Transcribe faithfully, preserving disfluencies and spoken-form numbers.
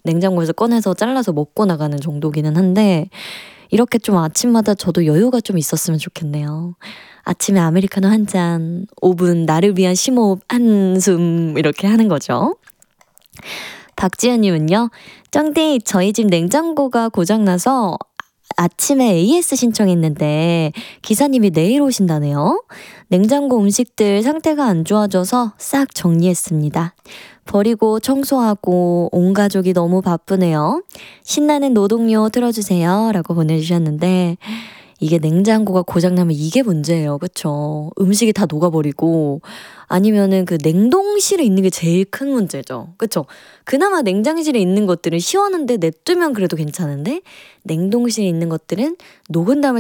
냉장고에서 꺼내서 잘라서 먹고 나가는 정도기는 한데 이렇게 좀 아침마다 저도 여유가 좀 있었으면 좋겠네요. 아침에 아메리카노 한 잔, 오 분 나를 위한 심호흡 한숨 이렇게 하는 거죠. 박지연님은요. 쩡디 저희 집 냉장고가 고장나서 아침에 에이에스 신청했는데 기사님이 내일 오신다네요. 냉장고 음식들 상태가 안 좋아져서 싹 정리했습니다. 버리고 청소하고 온 가족이 너무 바쁘네요. 신나는 노동요 틀어주세요 라고 보내주셨는데 이게 냉장고가 고장나면 이게 문제예요. 그쵸? 음식이 다 녹아버리고 아니면은 그 냉동실에 있는 게 제일 큰 문제죠. 그쵸? 그나마 냉장실에 있는 것들은 시원한데 냅두면 그래도 괜찮은데 냉동실에 있는 것들은 녹은 다음에